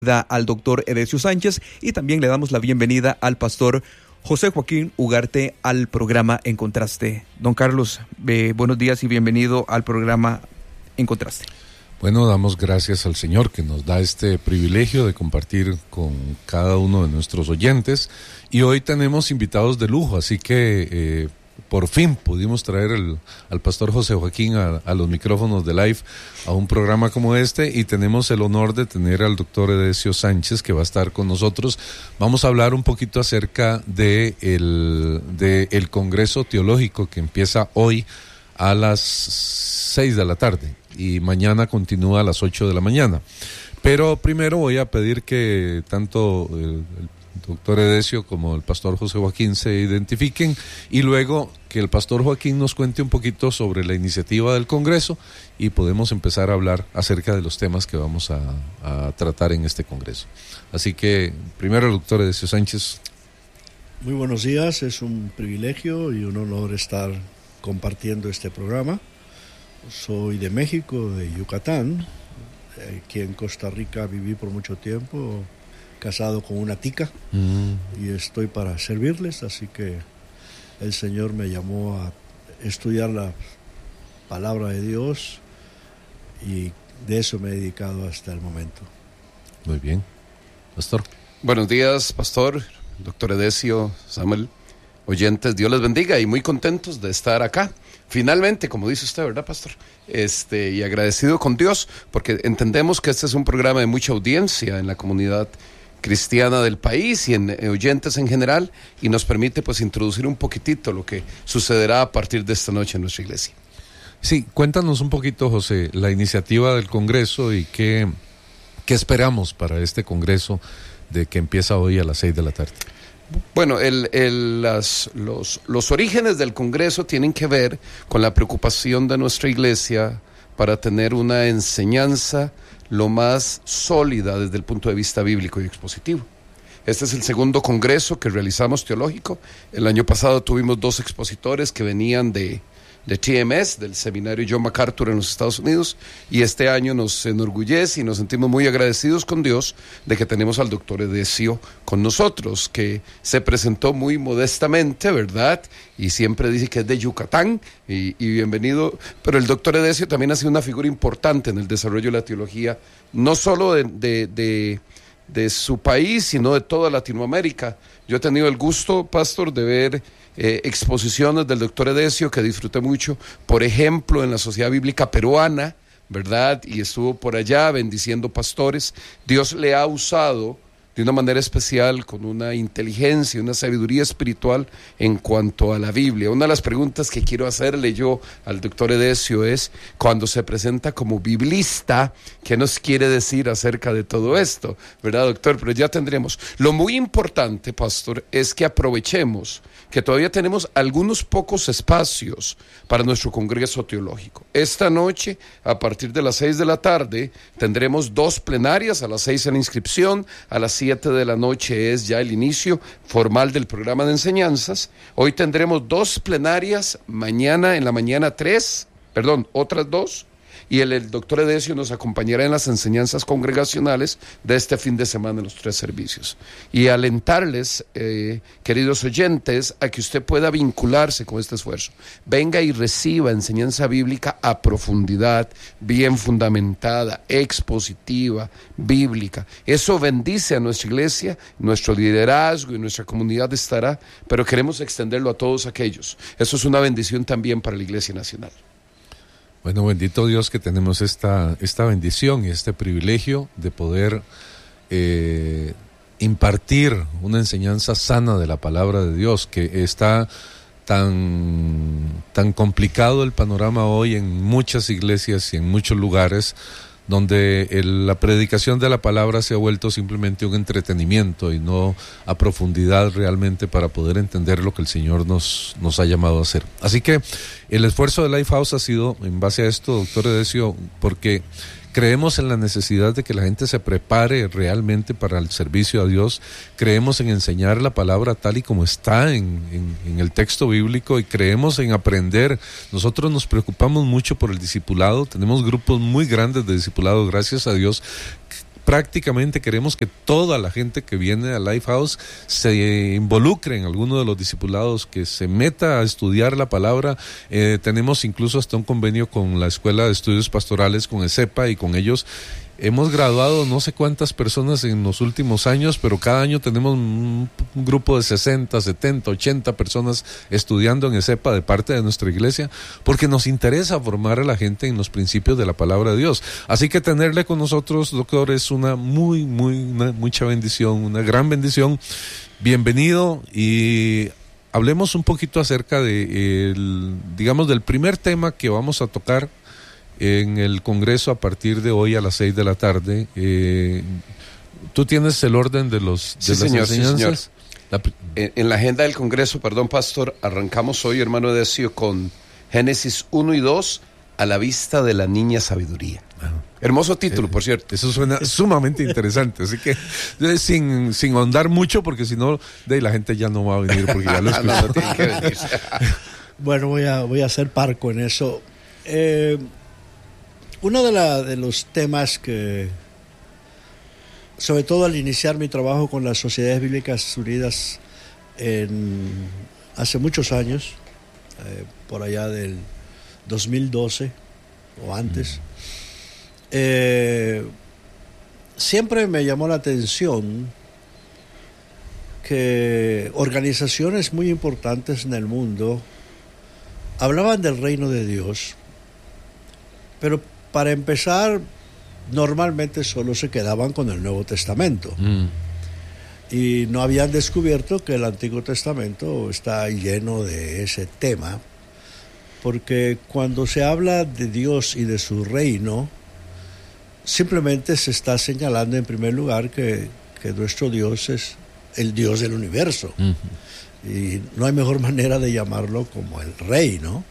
al doctor Edesio Sánchez y también le damos la bienvenida al pastor José Joaquín Ugarte al programa En Contraste. Don Carlos, buenos días y bienvenido al programa En Contraste. Bueno, damos gracias al Señor que nos da este privilegio de compartir con cada uno de nuestros oyentes, y hoy tenemos invitados de lujo, así que por fin pudimos traer al pastor José Joaquín a los micrófonos de Live a un programa como este, y tenemos el honor de tener al doctor Edesio Sánchez que va a estar con nosotros. Vamos a hablar un poquito acerca de el Congreso Teológico que empieza hoy a las 6 de la tarde y mañana continúa a las 8 de la mañana. Pero primero voy a pedir que tanto el doctor Edesio como el pastor José Joaquín se identifiquen, y luego que el pastor Joaquín nos cuente un poquito sobre la iniciativa del Congreso, y podemos empezar a hablar acerca de los temas que vamos a tratar en este Congreso. Así que primero el doctor Edesio Sánchez. Muy buenos días, es un privilegio y un honor estar compartiendo este programa. Soy de México, de Yucatán. Aquí en Costa Rica viví por mucho tiempo, casado con una tica, y estoy para servirles, así que el Señor me llamó a estudiar la palabra de Dios y de eso me he dedicado hasta el momento. Muy bien. Pastor. Buenos días, pastor, doctor Edesio, Samuel, oyentes, Dios les bendiga y muy contentos de estar acá. Finalmente, como dice usted, ¿verdad, pastor? Y agradecido con Dios, porque entendemos que este es un programa de mucha audiencia en la comunidad cristiana del país y en oyentes en general, y nos permite pues introducir un poquitito lo que sucederá a partir de esta noche en nuestra iglesia. Sí, cuéntanos un poquito, José, la iniciativa del Congreso y qué esperamos para este Congreso de que empieza hoy a las 6 de la tarde. Bueno, los orígenes del Congreso tienen que ver con la preocupación de nuestra iglesia para tener una enseñanza lo más sólida desde el punto de vista bíblico y expositivo. Este es el segundo Congreso que realizamos teológico. El año pasado tuvimos 2 expositores que venían de TMS, del seminario John MacArthur en los Estados Unidos, y este año nos enorgullece y nos sentimos muy agradecidos con Dios de que tenemos al doctor Edesio con nosotros, que se presentó muy modestamente, ¿verdad? Y siempre dice que es de Yucatán, y bienvenido, pero el doctor Edesio también ha sido una figura importante en el desarrollo de la teología, no solo de su país, sino de toda Latinoamérica. Yo he tenido el gusto, pastor, de ver exposiciones del doctor Edesio que disfruté mucho, por ejemplo, en la Sociedad Bíblica Peruana, ¿verdad? Y estuvo por allá bendiciendo pastores. Dios le ha usado de una manera especial, con una inteligencia y una sabiduría espiritual en cuanto a la Biblia. Una de las preguntas que quiero hacerle yo al doctor Edesio es, cuando se presenta como biblista, ¿qué nos quiere decir acerca de todo esto? ¿Verdad, doctor? Pero ya tendremos. Lo muy importante, pastor, es que aprovechemos que todavía tenemos algunos pocos espacios para nuestro Congreso Teológico. Esta noche, a partir de las 6 de la tarde, tendremos 2 plenarias, a las 6 en la inscripción, a las 7 de la noche es ya el inicio formal del programa de enseñanzas. Hoy tendremos 2 plenarias, mañana en la mañana otras 2, y el doctor Edesio nos acompañará en las enseñanzas congregacionales de este fin de semana en los 3 servicios. Y alentarles, queridos oyentes, a que usted pueda vincularse con este esfuerzo. Venga y reciba enseñanza bíblica a profundidad, bien fundamentada, expositiva, bíblica. Eso bendice a nuestra iglesia, nuestro liderazgo y nuestra comunidad estará, pero queremos extenderlo a todos aquellos. Eso es una bendición también para la Iglesia Nacional. Bueno, bendito Dios que tenemos esta bendición y este privilegio de poder impartir una enseñanza sana de la palabra de Dios, que está tan complicado el panorama hoy en muchas iglesias y en muchos lugares, donde la predicación de la palabra se ha vuelto simplemente un entretenimiento y no a profundidad realmente para poder entender lo que el Señor nos ha llamado a hacer. Así que el esfuerzo de Lifehouse ha sido en base a esto, doctor Edesio, porque creemos en la necesidad de que la gente se prepare realmente para el servicio a Dios. Creemos en enseñar la palabra tal y como está en el texto bíblico, y creemos en aprender. Nosotros nos preocupamos mucho por el discipulado. Tenemos grupos muy grandes de discipulado, gracias a Dios, prácticamente queremos que toda la gente que viene a Lifehouse se involucre en alguno de los discipulados, que se meta a estudiar la palabra. Tenemos incluso hasta un convenio con la Escuela de Estudios Pastorales, con ESEPA, y con ellos hemos graduado no sé cuántas personas en los últimos años, pero cada año tenemos un grupo de 60, 70, 80 personas estudiando en ESEPA de parte de nuestra iglesia, porque nos interesa formar a la gente en los principios de la palabra de Dios. Así que tenerle con nosotros, doctor, es una mucha bendición, una gran bendición. Bienvenido, y hablemos un poquito acerca de del primer tema que vamos a tocar en el Congreso a partir de hoy a las 6 de la tarde. ¿Tú tienes el orden de las enseñanzas? Sí, señor. En la agenda del Congreso, pastor, arrancamos hoy, hermano Decio, con Génesis 1 y 2, a la vista de la niña sabiduría. Hermoso título, por cierto. Eso suena sumamente interesante, así que sin ahondar mucho, porque si no, la gente ya no va a venir, porque ya lo escuchó. No tiene que venir. Bueno, voy a ser parco en eso. Uno de los temas que, sobre todo al iniciar mi trabajo con las Sociedades Bíblicas Unidas hace muchos años, por allá del 2012 o antes, siempre me llamó la atención que organizaciones muy importantes en el mundo hablaban del reino de Dios, pero para empezar, normalmente solo se quedaban con el Nuevo Testamento. Y no habían descubierto que el Antiguo Testamento está lleno de ese tema, porque cuando se habla de Dios y de su reino, simplemente se está señalando en primer lugar que nuestro Dios es el Dios del universo. Y no hay mejor manera de llamarlo como el Rey, ¿no?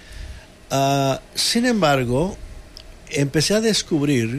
Sin embargo, empecé a descubrir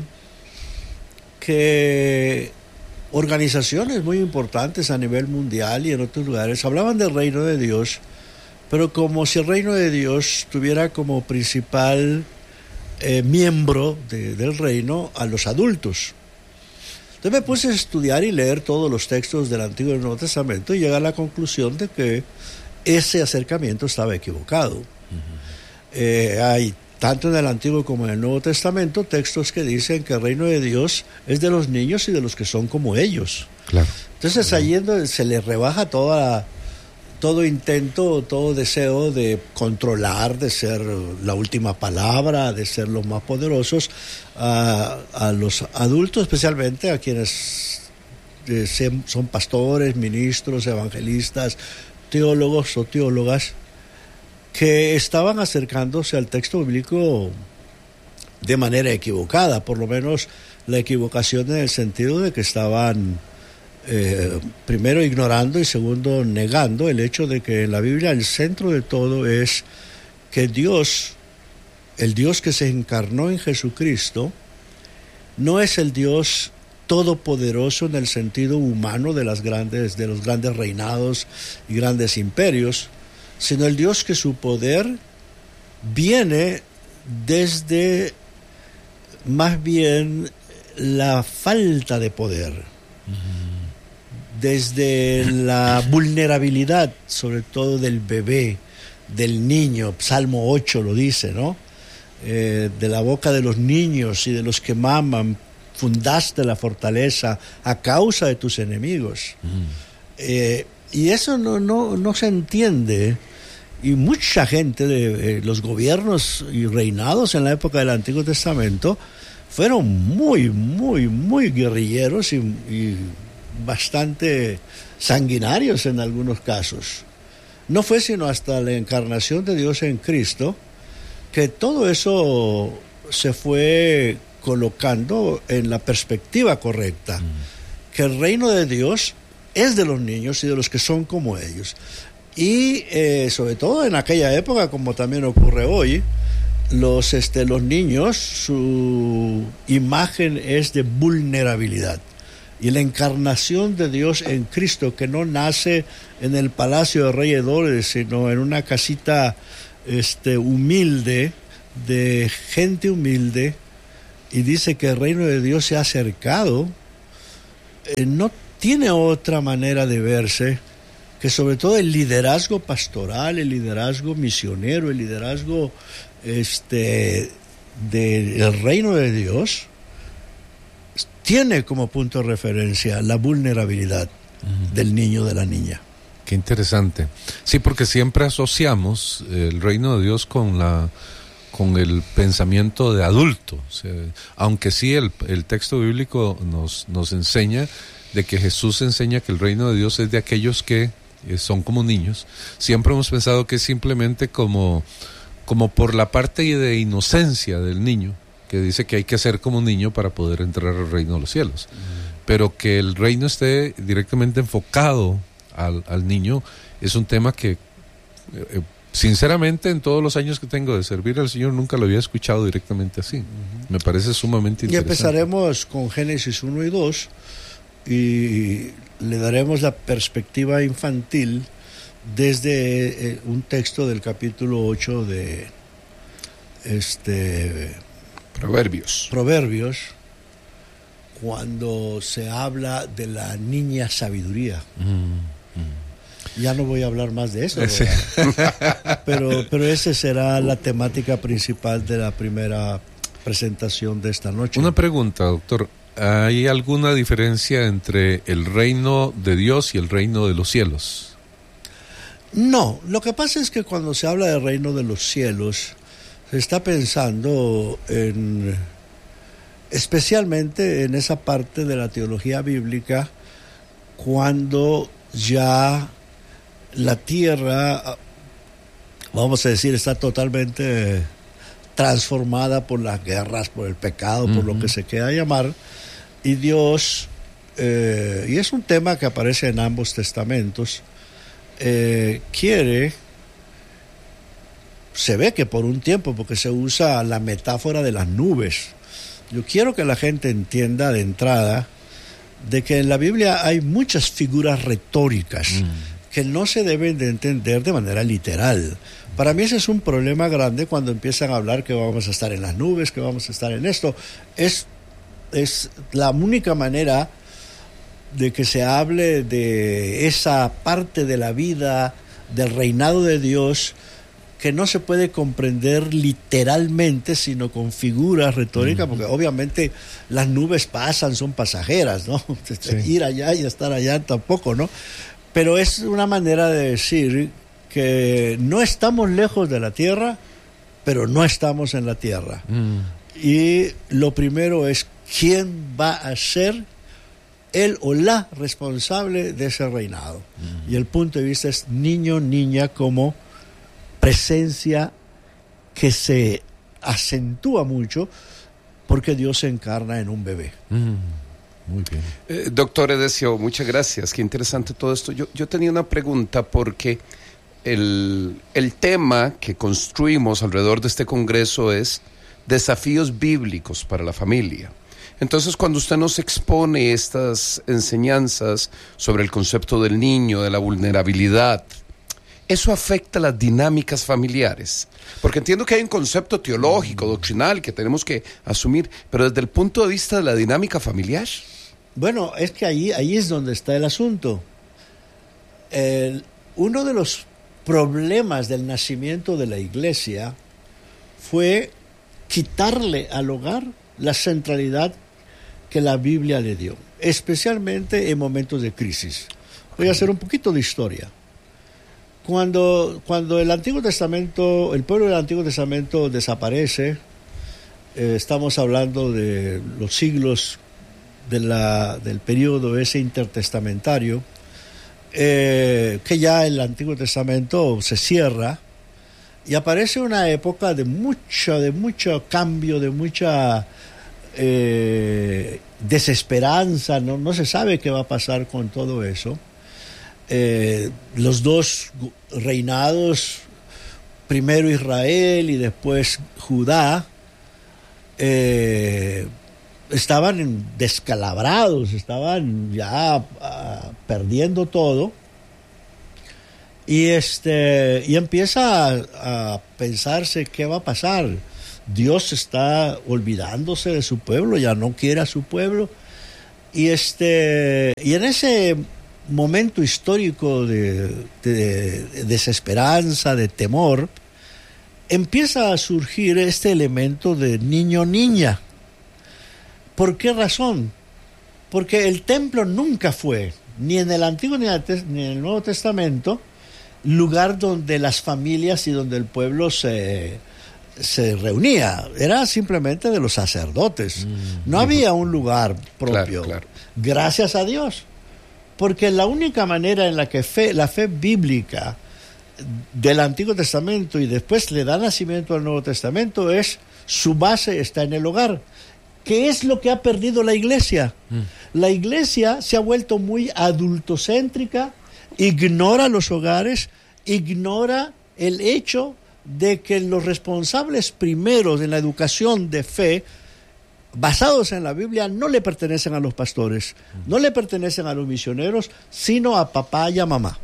que organizaciones muy importantes a nivel mundial y en otros lugares hablaban del reino de Dios, pero como si el reino de Dios tuviera como principal miembro del reino a los adultos. Entonces me puse a estudiar y leer todos los textos del Antiguo y del Nuevo Testamento y llegué a la conclusión de que ese acercamiento estaba equivocado. Hay tanto en el Antiguo como en el Nuevo Testamento textos que dicen que el reino de Dios es de los niños y de los que son como ellos. Claro. Entonces allí se le rebaja todo intento, todo deseo de controlar, de ser la última palabra, de ser los más poderosos a los adultos, especialmente a quienes son pastores, ministros, evangelistas, teólogos o teólogas, que estaban acercándose al texto bíblico de manera equivocada, por lo menos la equivocación en el sentido de que estaban primero ignorando y segundo negando el hecho de que en la Biblia el centro de todo es que Dios, el Dios que se encarnó en Jesucristo, no es el Dios todopoderoso en el sentido humano de los grandes reinados y grandes imperios, sino el Dios que su poder viene desde más bien la falta de poder, desde la vulnerabilidad, sobre todo del bebé, del niño. Salmo 8 lo dice, ¿no? De la boca de los niños y de los que maman fundaste la fortaleza a causa de tus enemigos. Y eso no se entiende, y mucha gente de los gobiernos y reinados en la época del Antiguo Testamento fueron muy, muy, muy guerrilleros y bastante sanguinarios en algunos casos. No fue sino hasta la encarnación de Dios en Cristo que todo eso se fue colocando en la perspectiva correcta, que el reino de Dios es de los niños y de los que son como ellos. Y sobre todo en aquella época, como también ocurre hoy, los niños, su imagen es de vulnerabilidad. Y la encarnación de Dios en Cristo, que no nace en el palacio de Rey Herodes, sino en una casita humilde, de gente humilde, y dice que el reino de Dios se ha acercado, no tiene otra manera de verse que sobre todo el liderazgo pastoral, el liderazgo misionero, el liderazgo del reino de Dios tiene como punto de referencia la vulnerabilidad del niño, de la niña. Qué interesante. Sí, porque siempre asociamos el reino de Dios con el pensamiento de adulto. O sea, aunque sí el texto bíblico nos enseña de que Jesús enseña que el reino de Dios es de aquellos que son como niños, siempre hemos pensado que es simplemente como por la parte de inocencia del niño, que dice que hay que ser como un niño para poder entrar al reino de los cielos. Pero que el reino esté directamente enfocado al niño es un tema que sinceramente en todos los años que tengo de servir al Señor nunca lo había escuchado directamente así. Me parece sumamente interesante. Y empezaremos con Génesis 1 y 2 y le daremos la perspectiva infantil desde un texto del capítulo 8 de Proverbios, cuando se habla de la niña sabiduría. Ya no voy a hablar más de eso, sí. pero esa será la temática principal de la primera presentación de esta noche. Una pregunta, doctor. ¿Hay alguna diferencia entre el reino de Dios y el reino de los cielos? No, lo que pasa es que cuando se habla del reino de los cielos, se está pensando especialmente en esa parte de la teología bíblica, cuando ya la tierra, vamos a decir, está totalmente transformada por las guerras, por el pecado, por lo que se quiera llamar, y Dios, y es un tema que aparece en ambos testamentos, quiere, se ve que por un tiempo, porque se usa la metáfora de las nubes. Yo quiero que la gente entienda de entrada de que en la Biblia hay muchas figuras retóricas que no se deben de entender de manera literal. Para mí ese es un problema grande cuando empiezan a hablar que vamos a estar en las nubes, que vamos a estar en esto. Es la única manera de que se hable de esa parte de la vida, del reinado de Dios, que no se puede comprender literalmente, sino con figuras retóricas, porque obviamente las nubes pasan, son pasajeras, ¿no? Sí. Ir allá y estar allá tampoco, ¿no? Pero es una manera de decir que no estamos lejos de la tierra, pero no estamos en la tierra. Y lo primero es quién va a ser él o la responsable de ese reinado. Y el punto de vista es niño, niña, como presencia que se acentúa mucho porque Dios se encarna en un bebé. Muy bien. Doctor Edesio, muchas gracias. Qué interesante todo esto. Yo tenía una pregunta porque el tema que construimos alrededor de este congreso es desafíos bíblicos para la familia. Entonces, cuando usted nos expone estas enseñanzas sobre el concepto del niño, de la vulnerabilidad, ¿eso afecta las dinámicas familiares? Porque entiendo que hay un concepto teológico, doctrinal, que tenemos que asumir, pero desde el punto de vista de la dinámica familiar. Bueno, es que ahí es donde está el asunto. Uno de los problemas del nacimiento de la iglesia fue quitarle al hogar la centralidad que la Biblia le dio, especialmente en momentos de crisis. Voy a hacer un poquito de historia. Cuando el Antiguo Testamento, el pueblo del Antiguo Testamento desaparece, estamos hablando de los siglos del periodo ese intertestamentario, que ya el Antiguo Testamento se cierra y aparece una época de mucho cambio, de mucha desesperanza, no se sabe qué va a pasar con todo eso. Los dos reinados, primero Israel y después Judá, estaban descalabrados, estaban ya perdiendo todo, y empieza a pensarse qué va a pasar. Dios está olvidándose de su pueblo, ya no quiere a su pueblo. Y en ese momento histórico de desesperanza, de temor, empieza a surgir este elemento de niño-niña. ¿Por qué razón? Porque el templo nunca fue, ni en el Antiguo ni en el Nuevo Testamento, lugar donde las familias y donde el pueblo se reunía. Era simplemente de los sacerdotes. No había un lugar propio. Claro. Gracias a Dios. Porque la única manera en la que la fe bíblica del Antiguo Testamento y después le da nacimiento al Nuevo Testamento su base está en el hogar. ¿Qué es lo que ha perdido la iglesia? La iglesia se ha vuelto muy adultocéntrica, ignora los hogares, ignora el hecho de que los responsables primeros en la educación de fe, basados en la Biblia, no le pertenecen a los pastores, no le pertenecen a los misioneros, sino a papá y a mamá.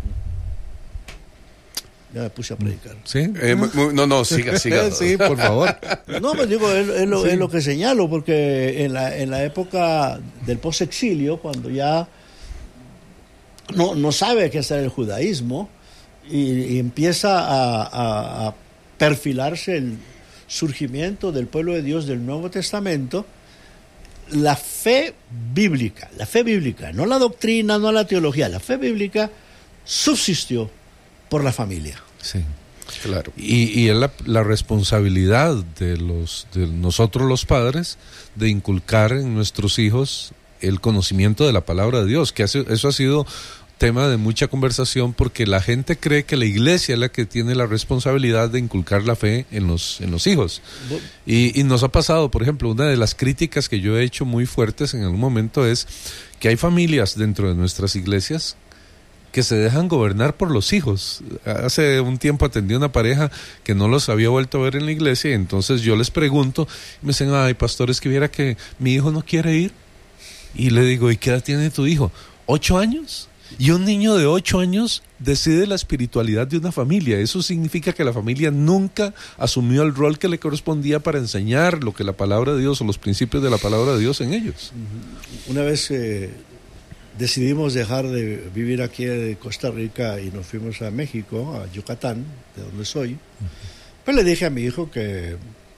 Ya me puse a predicar. ¿Sí? No, siga. Sí, por favor. No, pues digo, es lo que señalo, porque en la época del posexilio, cuando ya no sabe qué hacer el judaísmo, y empieza a perfilarse el surgimiento del pueblo de Dios del Nuevo Testamento, la fe bíblica, no la doctrina, no la teología, la fe bíblica subsistió por la familia. Sí. Claro. Y es la responsabilidad de nosotros los padres de inculcar en nuestros hijos el conocimiento de la palabra de Dios, que eso ha sido tema de mucha conversación, porque la gente cree que la iglesia es la que tiene la responsabilidad de inculcar la fe en los hijos. Y nos ha pasado, por ejemplo, una de las críticas que yo he hecho muy fuertes en algún momento es que hay familias dentro de nuestras iglesias que se dejan gobernar por los hijos. Hace un tiempo atendí a una pareja que no los había vuelto a ver en la iglesia, y entonces yo les pregunto, y me dicen, ay, pastor, es que viera que mi hijo no quiere ir. Y le digo, ¿y qué edad tiene tu hijo? 8 años. Y un niño de 8 años decide la espiritualidad de una familia. Eso significa que la familia nunca asumió el rol que le correspondía para enseñar lo que la palabra de Dios o los principios de la palabra de Dios en ellos. Una vez decidimos dejar de vivir aquí en Costa Rica y nos fuimos a México, a Yucatán, de donde soy, pues le dije a mi hijo que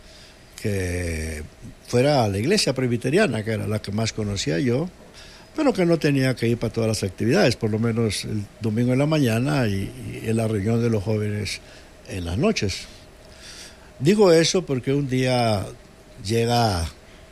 fuera a la iglesia presbiteriana, que era la que más conocía yo, pero que no tenía que ir para todas las actividades, por lo menos el domingo en la mañana y en la reunión de los jóvenes en las noches. Digo eso porque un día llega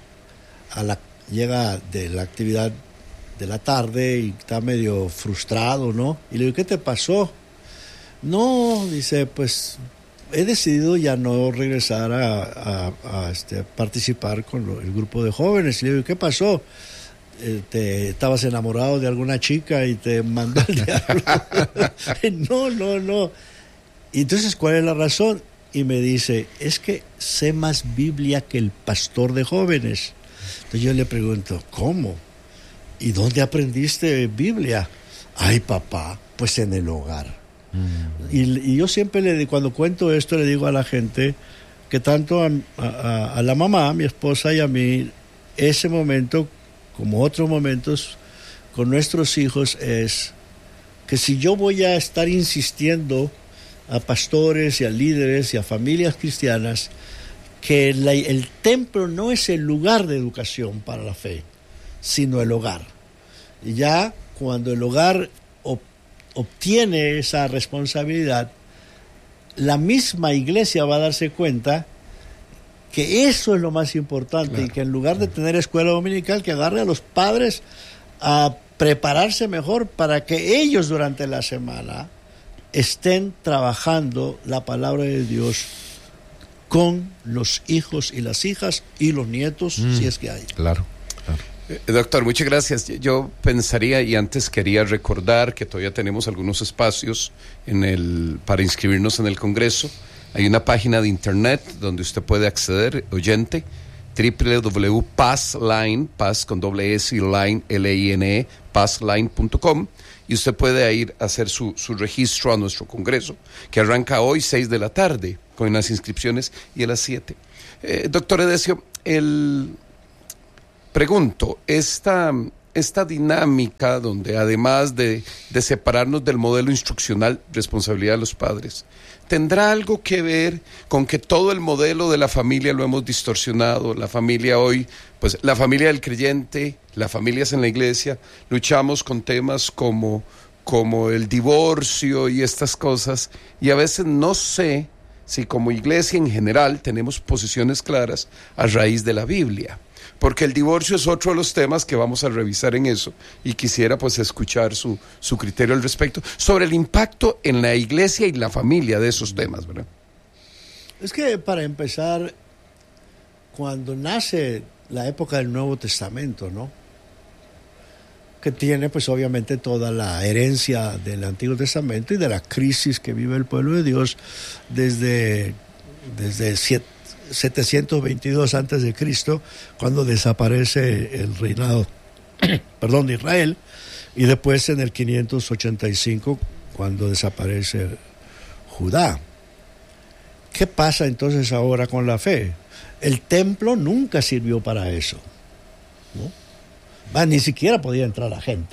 de la actividad de la tarde y está medio frustrado, ¿no? Y le digo, ¿qué te pasó? No, dice, pues he decidido ya no regresar a participar con el grupo de jóvenes. Y le digo, ¿qué pasó? ¿Estabas enamorado de alguna chica y te mandó el diablo? No. Y entonces, ¿cuál es la razón? Y me dice, es que sé más Biblia que el pastor de jóvenes. Entonces yo le pregunto, ¿cómo? ¿Y dónde aprendiste Biblia? Ay, papá, pues en el hogar. Y yo siempre, cuando cuento esto, le digo a la gente que tanto a la mamá, a mi esposa y a mí, ese momento, como otros momentos con nuestros hijos, es que si yo voy a estar insistiendo a pastores y a líderes y a familias cristianas que el templo no es el lugar de educación para la fe, sino el hogar. Y ya cuando el hogar obtiene esa responsabilidad, la misma iglesia va a darse cuenta que eso es lo más importante, claro, y que en lugar de tener escuela dominical, que agarre a los padres a prepararse mejor para que ellos durante la semana estén trabajando la palabra de Dios con los hijos y las hijas y los nietos, si es que hay. Claro. Doctor, muchas gracias. Yo pensaría, y antes quería recordar que todavía tenemos algunos espacios para inscribirnos en el Congreso. Hay una página de internet donde usted puede acceder, oyente, www.pazline, paz con doble S y line, L-I-N-E, pazline.com, y usted puede ir a hacer su registro a nuestro Congreso, que arranca hoy 6 de la tarde, con las inscripciones, y a las 7. Doctor Edesio, pregunto, esta dinámica donde además de separarnos del modelo instruccional, responsabilidad de los padres, ¿tendrá algo que ver con que todo el modelo de la familia lo hemos distorsionado? La familia hoy, pues la familia del creyente, las familias en la iglesia, luchamos con temas como el divorcio y estas cosas, y a veces no sé si como iglesia en general tenemos posiciones claras a raíz de la Biblia. Porque el divorcio es otro de los temas que vamos a revisar en eso, y quisiera pues escuchar su criterio al respecto sobre el impacto en la iglesia y la familia de esos temas, ¿verdad? Es que para empezar, cuando nace la época del Nuevo Testamento, ¿no?, que tiene pues obviamente toda la herencia del Antiguo Testamento y de la crisis que vive el pueblo de Dios desde 722 antes de Cristo, cuando desaparece el reinado de Israel, y después en el 585 cuando desaparece Judá. ¿Qué pasa entonces ahora con la fe? El templo nunca sirvió para eso, ¿no? Ni siquiera podía entrar la gente.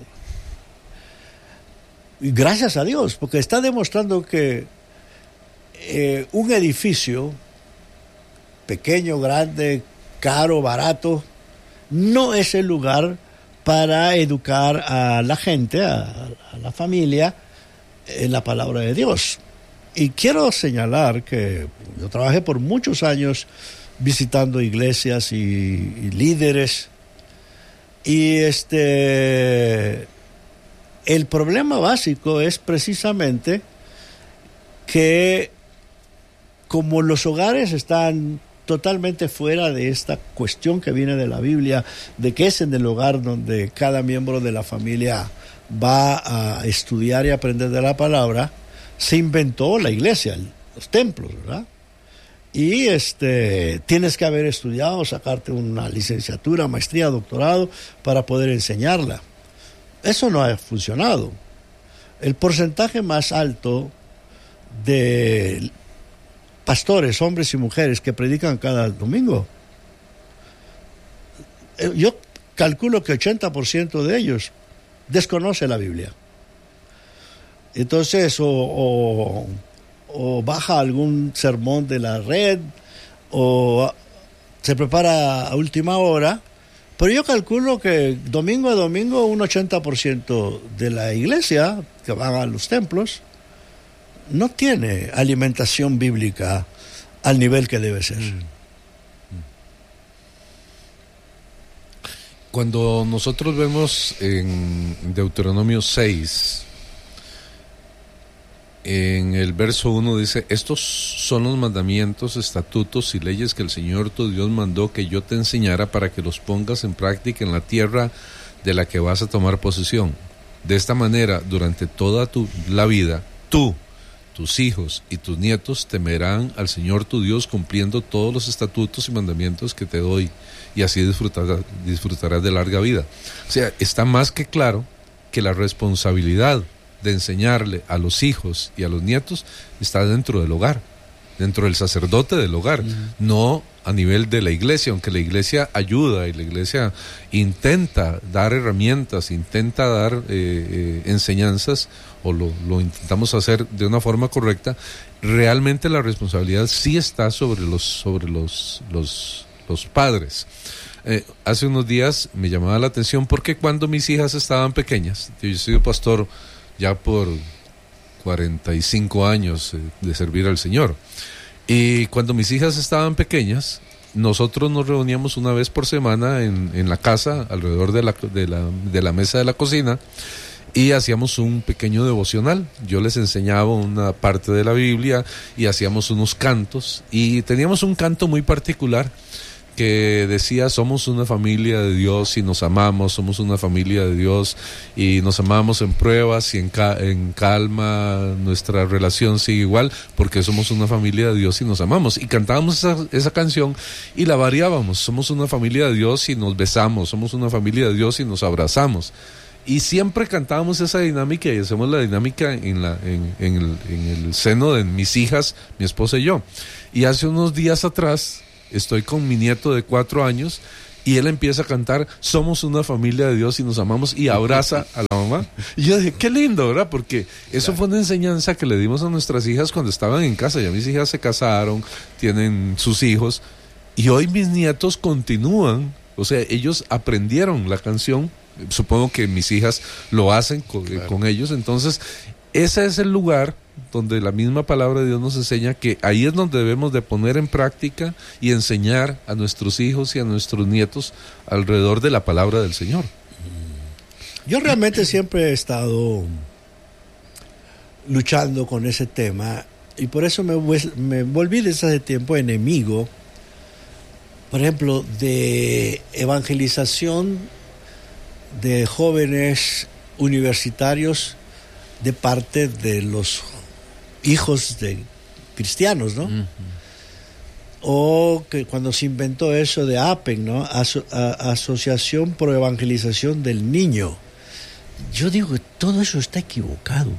Y gracias a Dios, porque está demostrando que un edificio pequeño, grande, caro, barato, no es el lugar para educar a la gente, a la familia, en la palabra de Dios. Y quiero señalar que yo trabajé por muchos años visitando iglesias y líderes, y el problema básico es precisamente que como los hogares están totalmente fuera de esta cuestión que viene de la Biblia, de que es en el hogar donde cada miembro de la familia va a estudiar y aprender de la palabra, se inventó la iglesia, los templos, ¿verdad? Y tienes que haber estudiado, sacarte una licenciatura, maestría, doctorado para poder enseñarla. Eso no ha funcionado. El porcentaje más alto de pastores, hombres y mujeres, que predican cada domingo, yo calculo que 80% de ellos desconoce la Biblia. Entonces, o baja algún sermón de la red, o se prepara a última hora, pero yo calculo que domingo a domingo un 80% de la iglesia que van a los templos no tiene alimentación bíblica al nivel que debe ser. Cuando nosotros vemos en Deuteronomio 6, en el verso 1 dice: estos son los mandamientos, estatutos y leyes que el Señor tu Dios mandó que yo te enseñara para que los pongas en práctica en la tierra de la que vas a tomar posesión. De esta manera, durante toda la vida, tú, tus hijos y tus nietos temerán al Señor tu Dios, cumpliendo todos los estatutos y mandamientos que te doy, y así disfrutarás de larga vida. O sea, está más que claro que la responsabilidad de enseñarle a los hijos y a los nietos está dentro del hogar, dentro del sacerdote del hogar, no a nivel de la iglesia, aunque la iglesia ayuda y la iglesia intenta dar herramientas, intenta dar enseñanzas, o lo intentamos hacer de una forma correcta. Realmente la responsabilidad sí está sobre los padres. Hace unos días me llamaba la atención porque cuando mis hijas estaban pequeñas, yo he sido pastor ya por 45 años de servir al Señor, y cuando mis hijas estaban pequeñas, nosotros nos reuníamos una vez por semana en la casa, alrededor de la mesa de la cocina, y hacíamos un pequeño devocional. Yo les enseñaba una parte de la Biblia y hacíamos unos cantos, y teníamos un canto muy particular que decía: somos una familia de Dios y nos amamos, somos una familia de Dios y nos amamos en pruebas y en calma, nuestra relación sigue igual porque somos una familia de Dios y nos amamos. Y cantábamos esa canción y la variábamos: somos una familia de Dios y nos besamos, somos una familia de Dios y nos abrazamos. Y siempre cantábamos esa dinámica, y hacemos la dinámica en el seno de mis hijas, mi esposa y yo. Y hace unos días atrás estoy con mi nieto de 4 años y él empieza a cantar "Somos una familia de Dios y nos amamos", y abraza a la mamá. Y yo dije, qué lindo, ¿verdad? Porque eso fue una enseñanza que le dimos a nuestras hijas cuando estaban en casa. Ya mis hijas se casaron, tienen sus hijos, y hoy mis nietos continúan, o sea, ellos aprendieron la canción. Supongo que mis hijas lo hacen con ellos. Entonces, ese es el lugar donde la misma palabra de Dios nos enseña que ahí es donde debemos de poner en práctica y enseñar a nuestros hijos y a nuestros nietos alrededor de la palabra del Señor. Yo realmente siempre he estado luchando con ese tema, y por eso me volví desde hace tiempo enemigo, por ejemplo, de evangelización de jóvenes universitarios de parte de los hijos de cristianos, ¿no? Uh-huh. O que cuando se inventó eso de APEN, ¿no? Asociación Pro Evangelización del Niño. Yo digo que todo eso está equivocado.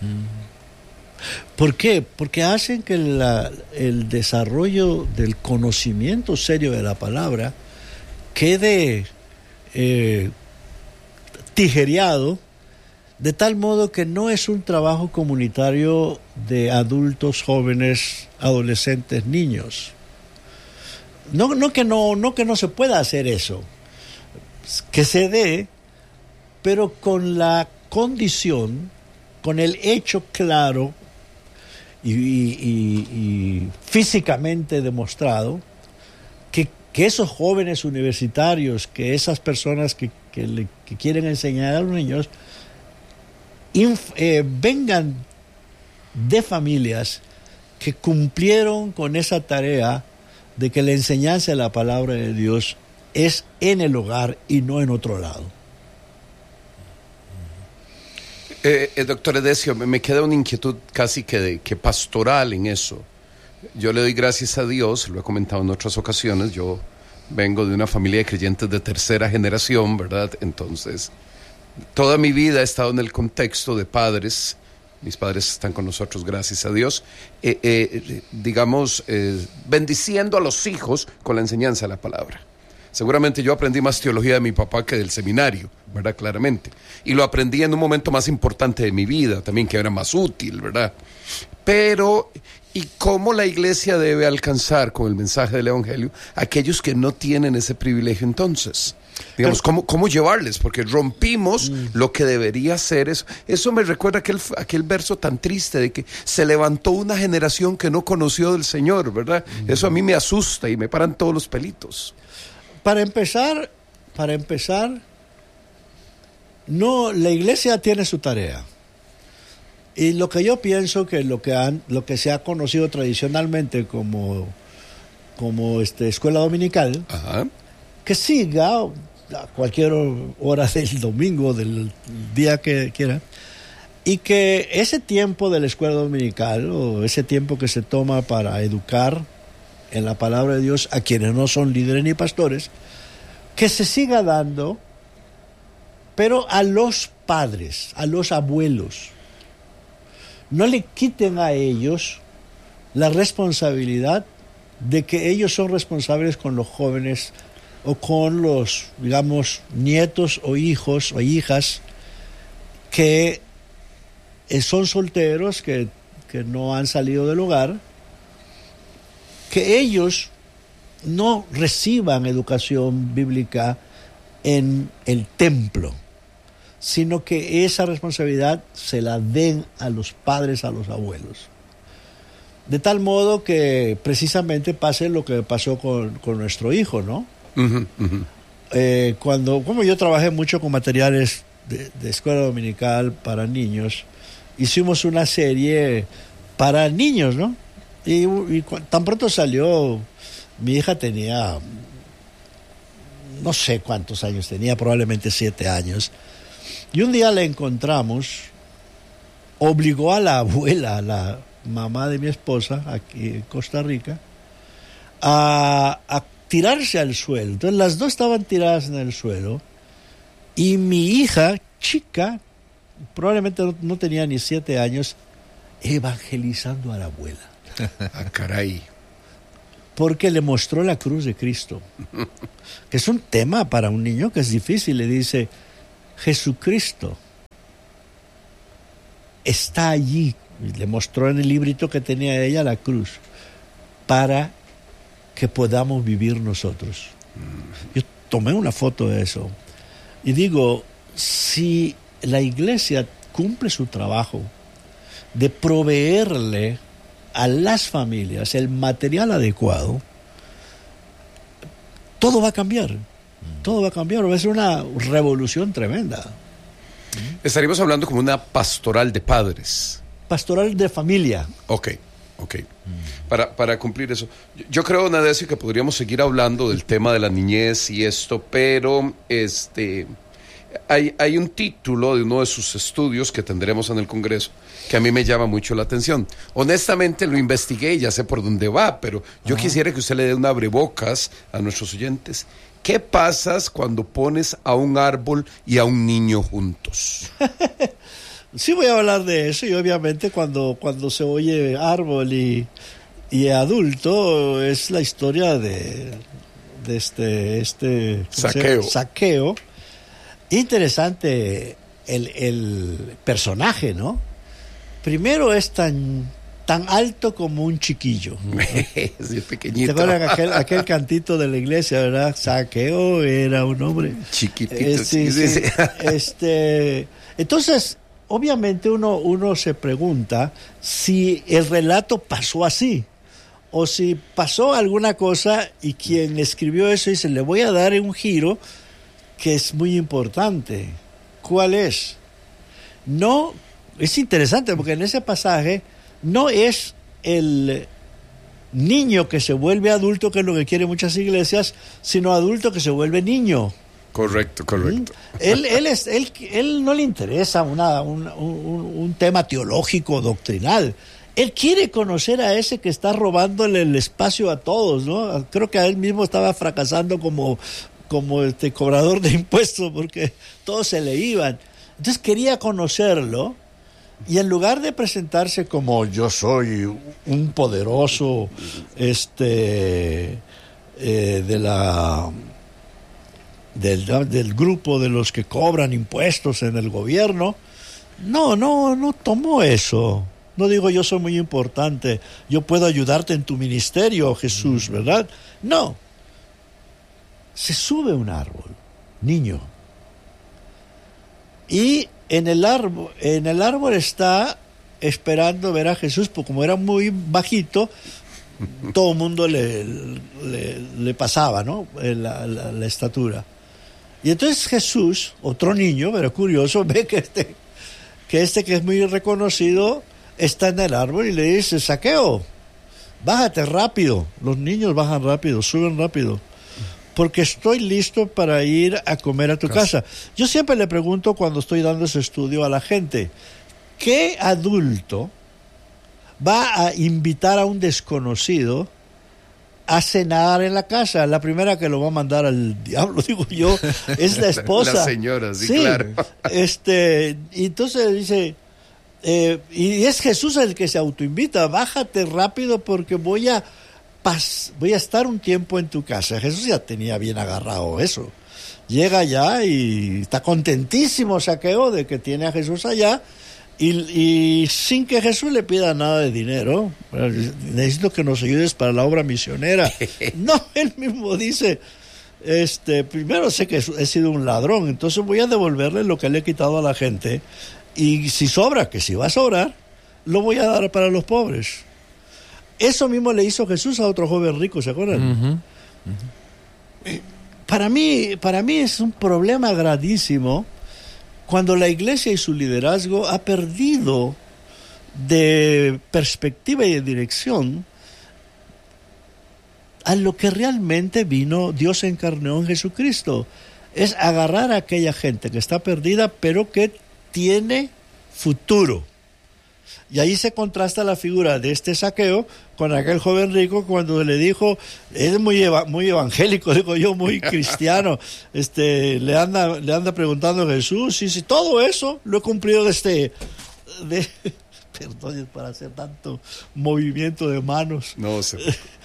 ¿Por qué? Porque hacen que el desarrollo del conocimiento serio de la palabra quede tijereado, de tal modo que no es un trabajo comunitario de adultos, jóvenes, adolescentes, niños. No que no se pueda hacer eso, que se dé, pero con la condición, con el hecho claro y físicamente demostrado que esos jóvenes universitarios, que esas personas que quieren enseñar a los niños, vengan de familias que cumplieron con esa tarea de que la enseñanza de la palabra de Dios es en el hogar y no en otro lado. Doctor Edesio, me queda una inquietud casi que pastoral en eso. Yo le doy gracias a Dios, lo he comentado en otras ocasiones, yo vengo de una familia de creyentes de tercera generación, ¿verdad? Entonces, toda mi vida he estado en el contexto de padres. Mis padres están con nosotros, gracias a Dios, bendiciendo a los hijos con la enseñanza de la palabra. Seguramente yo aprendí más teología de mi papá que del seminario, ¿verdad? Claramente. Y lo aprendí en un momento más importante de mi vida, también que era más útil, ¿verdad? Pero, ¿y cómo la iglesia debe alcanzar con el mensaje del Evangelio a aquellos que no tienen ese privilegio entonces? Digamos, ¿cómo llevarles? Porque rompimos lo que debería ser eso. Eso me recuerda aquel verso tan triste de que se levantó una generación que no conoció del Señor, ¿verdad? Eso a mí me asusta y me paran todos los pelitos. Para empezar, no, la iglesia tiene su tarea. Y lo que yo pienso que lo que se ha conocido tradicionalmente como escuela dominical, ajá, que siga a cualquier hora del domingo, del día que quiera, y que ese tiempo de la escuela dominical, o ese tiempo que se toma para educar en la palabra de Dios a quienes no son líderes ni pastores, que se siga dando, pero a los padres, a los abuelos. No le quiten a ellos la responsabilidad de que ellos son responsables con los jóvenes o con los, digamos, nietos o hijos o hijas que son solteros, que no han salido del hogar, que ellos no reciban educación bíblica en el templo, sino que esa responsabilidad se la den a los padres, a los abuelos. De tal modo que precisamente pase lo que pasó con nuestro hijo, ¿no? Uh-huh, uh-huh. Como yo trabajé mucho con materiales de escuela dominical para niños, hicimos una serie para niños, ¿no? Y tan pronto salió, mi hija tenía, no sé cuántos años tenía, probablemente 7 años. Y un día la encontramos, obligó a la abuela, a la mamá de mi esposa, aquí en Costa Rica, a tirarse al suelo. Entonces las dos estaban tiradas en el suelo y mi hija, chica, probablemente no tenía ni 7 años, evangelizando a la abuela. Ah, caray. porque le mostró la cruz de Cristo, que es un tema para un niño que es difícil. Le dice, Jesucristo está allí. Le mostró en el librito que tenía ella la cruz para que podamos vivir nosotros. Yo tomé una foto de eso y digo, si la iglesia cumple su trabajo de proveerle a las familias el material adecuado, todo va a cambiar. Todo va a cambiar. Va a ser una revolución tremenda. Estaríamos hablando como una pastoral de padres. Pastoral de familia. Ok. Para cumplir eso. Yo creo, Nadesio, que podríamos seguir hablando del tema de la niñez y esto, pero hay un título de uno de sus estudios que tendremos en el Congreso que a mí me llama mucho la atención. Honestamente lo investigué y ya sé por dónde va, pero yo quisiera que usted le dé un abrebocas a nuestros oyentes. ¿Qué pasa cuando pones a un árbol y a un niño juntos? Sí, voy a hablar de eso, y obviamente cuando se oye árbol y adulto, es la historia de este Zaqueo. Interesante el personaje, ¿no? Primero es tan alto como un chiquillo, ¿no? Sí, pequeñito. ¿Te acuerdas aquel cantito de la iglesia, verdad? Zaqueo era un hombre chiquitito. Sí. Entonces, obviamente uno se pregunta si el relato pasó así, o si pasó alguna cosa y quien escribió eso dice, le voy a dar un giro que es muy importante. ¿Cuál es? No, es interesante porque en ese pasaje no es el niño que se vuelve adulto, que es lo que quieren muchas iglesias, sino adulto que se vuelve niño. Correcto. Él no le interesa un tema teológico, doctrinal. Él quiere conocer a ese que está robándole el espacio a todos, ¿no? Creo que a él mismo estaba fracasando como cobrador de impuestos, porque todos se le iban. Entonces quería conocerlo, y en lugar de presentarse como yo soy un poderoso del grupo de los que cobran impuestos en el gobierno, no tomó eso. No digo yo soy muy importante, yo puedo ayudarte en tu ministerio, Jesús, ¿verdad? No. Se sube un árbol, niño, y en el árbol está esperando ver a Jesús, porque como era muy bajito, todo el mundo le pasaba, ¿no? La estatura. Y entonces Jesús, otro niño, pero curioso, ve que que es muy reconocido, está en el árbol y le dice, Zaqueo, bájate rápido. Los niños bajan rápido, suben rápido, porque estoy listo para ir a comer a tu casa. Yo siempre le pregunto cuando estoy dando ese estudio a la gente, ¿qué adulto va a invitar a un desconocido a cenar en la casa? La primera que lo va a mandar al diablo, digo yo, es la esposa. La señora, sí, claro. Y entonces dice, y es Jesús el que se autoinvita, bájate rápido porque voy a estar un tiempo en tu casa. Jesús ya tenía bien agarrado eso. Llega allá y está contentísimo Zaqueo de que tiene a Jesús allá, y sin que Jesús le pida nada de dinero. Necesito que nos ayudes para la obra misionera. No, él mismo dice, primero sé que he sido un ladrón, entonces voy a devolverle lo que le he quitado a la gente, y si sobra, que si va a sobrar, lo voy a dar para los pobres. Eso mismo le hizo Jesús a otro joven rico, ¿se acuerdan? Para mí es un problema gravísimo cuando la iglesia y su liderazgo ha perdido de perspectiva y de dirección a lo que realmente vino, Dios encarnó en Jesucristo. Es agarrar a aquella gente que está perdida, pero que tiene futuro. Y ahí se contrasta la figura de este Zaqueo con aquel joven rico cuando le dijo, es muy evangélico, digo yo, muy cristiano, le anda preguntando a Jesús, y si todo eso lo he cumplido Perdón para hacer tanto movimiento de manos. No sé.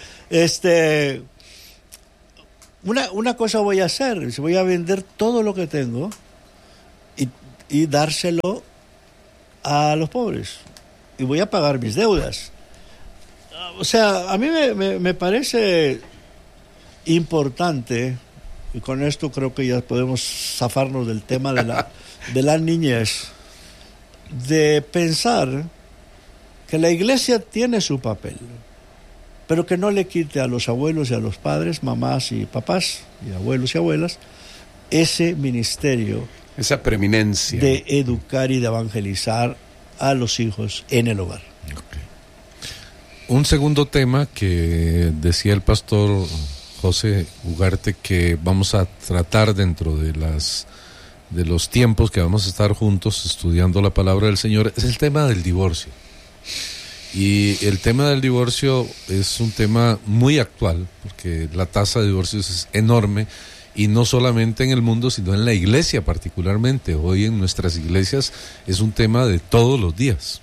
Una cosa voy a hacer, voy a vender todo lo que tengo y dárselo a los pobres. Y voy a pagar mis deudas. O sea, a mí me parece importante, y con esto creo que ya podemos zafarnos del tema de la niñez, de pensar que la iglesia tiene su papel, pero que no le quite a los abuelos y a los padres, mamás y papás, y abuelos y abuelas, ese ministerio, esa preeminencia de educar y de evangelizar a los hijos en el hogar. Okay. Un segundo tema que decía el pastor José Ugarte que vamos a tratar dentro de los tiempos que vamos a estar juntos estudiando la palabra del Señor es el tema del divorcio. Y el tema del divorcio es un tema muy actual porque la tasa de divorcios es enorme y no solamente en el mundo sino en la iglesia particularmente. Hoy en nuestras iglesias es un tema de todos los días.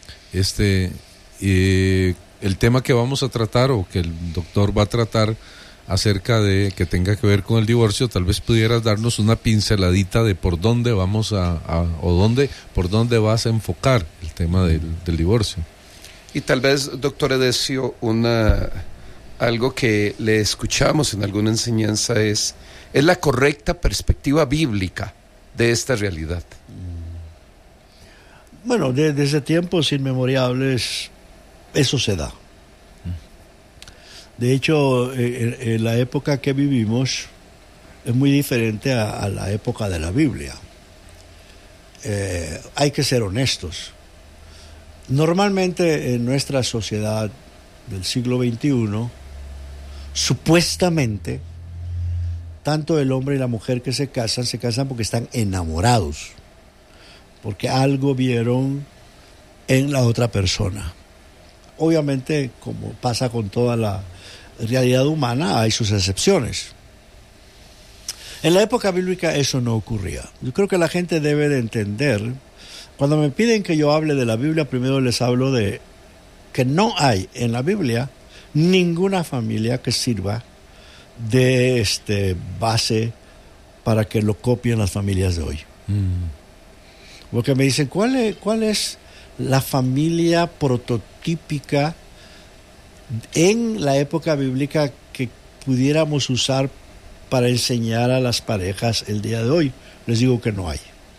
El tema que vamos a tratar o que el doctor va a tratar acerca de que tenga que ver con el divorcio, tal vez pudieras darnos una pinceladita de por dónde vamos por dónde vas a enfocar el tema del divorcio. Y tal vez, doctor Edesio, algo que le escuchamos en alguna enseñanza es la correcta perspectiva bíblica de esta realidad. Bueno, desde tiempos inmemoriales eso se da. De hecho, en la época que vivimos es muy diferente a la época de la Biblia. Hay que ser honestos. Normalmente en nuestra sociedad del siglo XXI, supuestamente, tanto el hombre y la mujer que se casan porque están enamorados, porque algo vieron en la otra persona. Obviamente, como pasa con toda la realidad humana, hay sus excepciones. En la época bíblica eso no ocurría. Yo creo que la gente debe de entender, cuando me piden que yo hable de la Biblia, primero les hablo de que no hay en la Biblia ninguna familia que sirva de base para que lo copien las familias de hoy. Porque me dicen, ¿cuál es la familia prototípica en la época bíblica que pudiéramos usar para enseñar a las parejas el día de hoy? Les digo que no hay.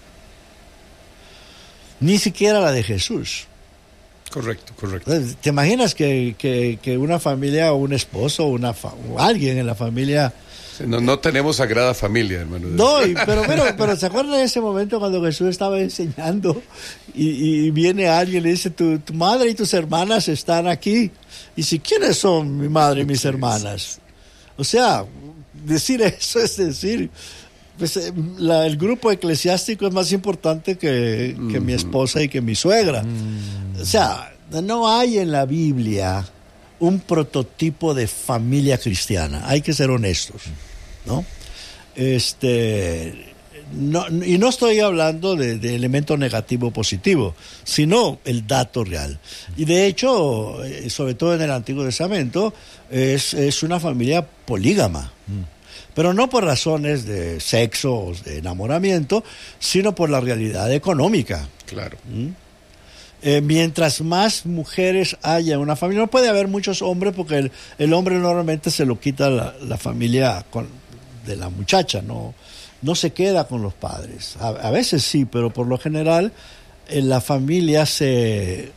Ni siquiera la de Jesús. Correcto. ¿Te imaginas que una familia o un esposo o alguien en la familia... No tenemos sagrada familia, hermano. No, pero ¿se acuerdan de ese momento cuando Jesús estaba enseñando y viene alguien y le dice, tu madre y tus hermanas están aquí? Y si, ¿quiénes son mi madre y mis hermanas? O sea, decir eso es decir, pues, el grupo eclesiástico es más importante que mi esposa y que mi suegra. O sea, no hay en la Biblia un prototipo de familia cristiana. Hay que ser honestos, ¿no? Y no estoy hablando de elemento negativo o positivo, sino el dato real. Y de hecho, sobre todo en el Antiguo Testamento, es una familia polígama. Pero no por razones de sexo o de enamoramiento, sino por la realidad económica. Claro. Mientras más mujeres haya en una familia, no puede haber muchos hombres porque el hombre normalmente se lo quita la familia de la muchacha, no se queda con los padres. A veces sí, pero por lo general la familia se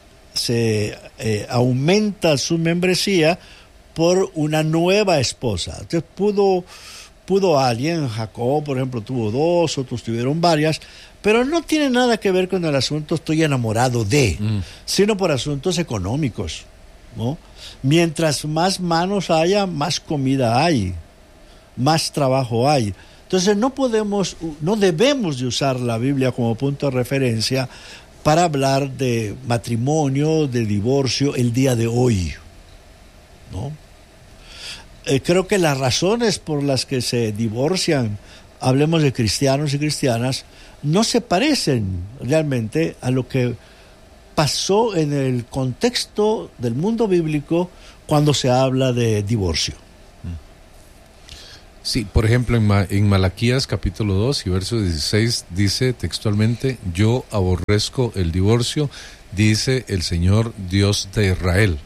aumenta su membresía por una nueva esposa. Entonces pudo alguien, Jacob por ejemplo tuvo 2, otros tuvieron varias, pero no tiene nada que ver con el asunto estoy enamorado de, sino por asuntos económicos, ¿no? Mientras más manos haya, más comida hay, más trabajo hay. Entonces no debemos de usar la Biblia como punto de referencia para hablar de matrimonio, de divorcio el día de hoy, ¿no? Creo que las razones por las que se divorcian, hablemos de cristianos y cristianas, no se parecen realmente a lo que pasó en el contexto del mundo bíblico cuando se habla de divorcio. Sí, por ejemplo, en Malaquías capítulo 2 y verso 16 dice textualmente: yo aborrezco el divorcio, dice el Señor Dios de Israel.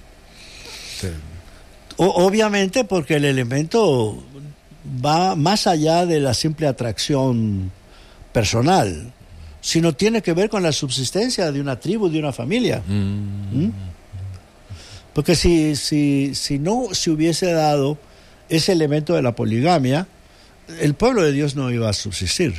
Obviamente porque el elemento va más allá de la simple atracción personal, sino tiene que ver con la subsistencia de una tribu, de una familia. Porque si no se hubiese dado ese elemento de la poligamia, el pueblo de Dios no iba a subsistir.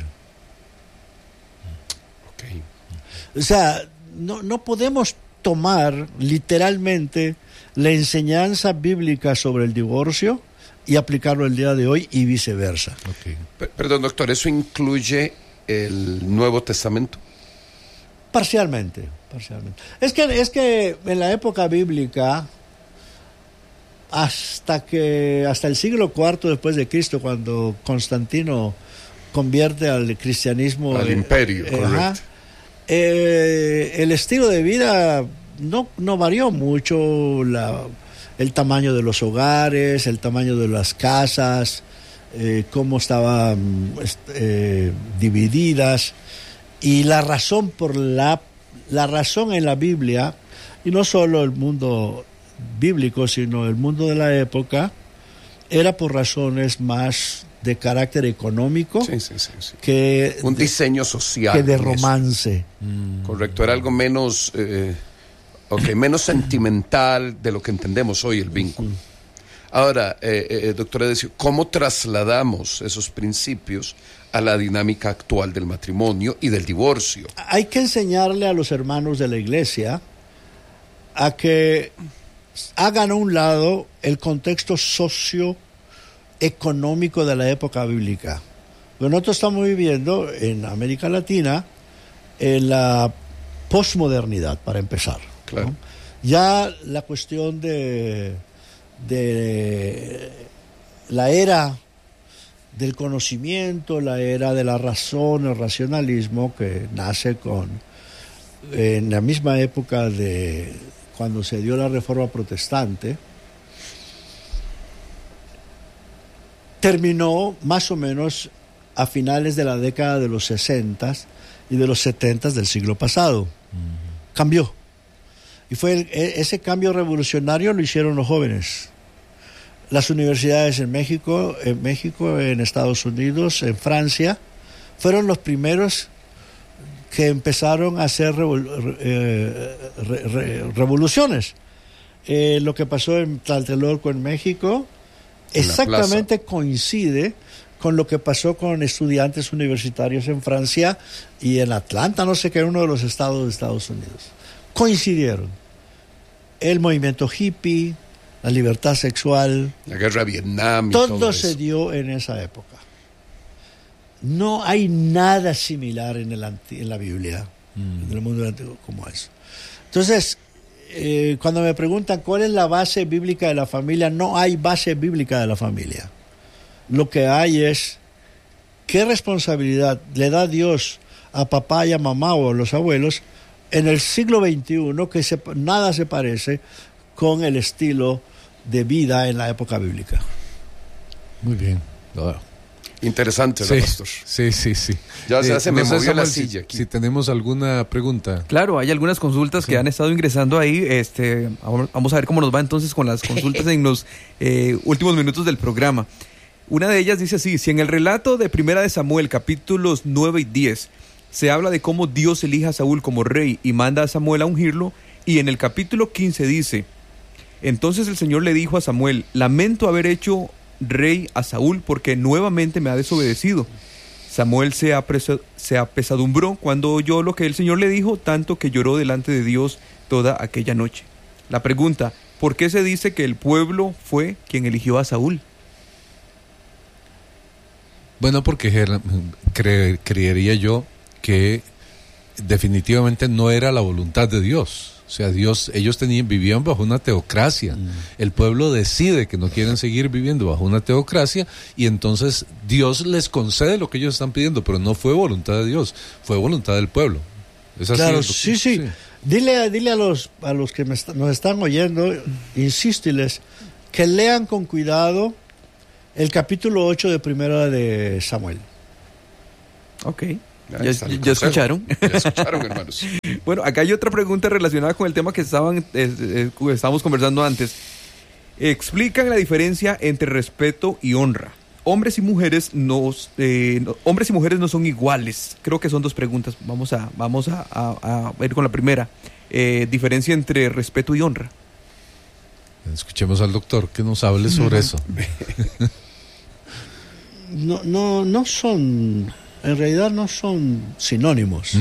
Okay. O sea, no podemos tomar literalmente la enseñanza bíblica sobre el divorcio y aplicarlo el día de hoy y viceversa. Okay. Perdón, doctor, ¿eso incluye el Nuevo Testamento? Parcialmente. Es que en la época bíblica, hasta el siglo IV después de Cristo, cuando Constantino convierte al cristianismo al imperio, correcto. El estilo de vida no varió mucho, el tamaño de los hogares, el tamaño de las casas, cómo estaban divididas, y la razón la razón en la Biblia, y no solo el mundo bíblico, sino el mundo de la época, era por razones más de carácter económico, sí. que un diseño social, que de romance. Correcto, era algo menos menos sentimental de lo que entendemos hoy el vínculo. Ahora, doctor Edesio, ¿cómo trasladamos esos principios a la dinámica actual del matrimonio y del divorcio? Hay que enseñarle a los hermanos de la iglesia a que hagan a un lado el contexto socioeconómico de la época bíblica. Nosotros estamos viviendo en América Latina en la posmodernidad, para empezar. Claro. ¿No? Ya la cuestión de la era del conocimiento, la era de la razón, el racionalismo, que nace en la misma época de cuando se dio la Reforma Protestante, terminó más o menos a finales de la década de los 60 y de los 70 del siglo pasado. Cambió. Y ese cambio revolucionario lo hicieron los jóvenes. Las universidades en México, en Estados Unidos, en Francia, fueron los primeros que empezaron a hacer revoluciones. Lo que pasó en Tlatelolco, en México, exactamente coincide con lo que pasó con estudiantes universitarios en Francia y en Atlanta, no sé qué, uno de los estados de Estados Unidos. Coincidieron. El movimiento hippie, la libertad sexual, la guerra de Vietnam, todo se dio en esa época. No hay nada similar en la Biblia, en el mundo antiguo, como eso. Entonces, cuando me preguntan cuál es la base bíblica de la familia, no hay base bíblica de la familia. Lo que hay es qué responsabilidad le da Dios a papá y a mamá o a los abuelos en el siglo XXI, que nada se parece con el estilo de vida en la época bíblica. Muy bien. Interesante, ¿no, pastor? Sí. Ya se me movió la silla aquí. Si tenemos alguna pregunta. Claro, hay algunas consultas que han estado ingresando ahí. Vamos a ver cómo nos va entonces con las consultas en los últimos minutos del programa. Una de ellas dice así: si en el relato de Primera de Samuel, capítulos 9 y 10, se habla de cómo Dios elige a Saúl como rey y manda a Samuel a ungirlo, y en el capítulo 15 dice: entonces el Señor le dijo a Samuel, lamento haber hecho rey a Saúl porque nuevamente me ha desobedecido. Samuel se apesadumbró cuando oyó lo que el Señor le dijo, tanto que lloró delante de Dios toda aquella noche. La pregunta: ¿por qué se dice que el pueblo fue quien eligió a Saúl? Bueno, porque creería yo que definitivamente no era la voluntad de Dios. O sea, ellos vivían bajo una teocracia. El pueblo decide que no quieren seguir viviendo bajo una teocracia y entonces Dios les concede lo que ellos están pidiendo, pero no fue voluntad de Dios, fue voluntad del pueblo. ¿Es así? Claro, sí. Dile a los que nos están oyendo, insístiles, que lean con cuidado el capítulo 8 de Primera de Samuel. Ok. Ya escucharon. Ya escucharon, hermanos. Bueno, acá hay otra pregunta relacionada con el tema que estábamos conversando antes. Explican la diferencia entre respeto y honra. Hombres y mujeres no son iguales. Creo que son dos preguntas. Vamos a ir con la primera. Diferencia entre respeto y honra. Escuchemos al doctor que nos hable sobre eso. No son, en realidad no son sinónimos.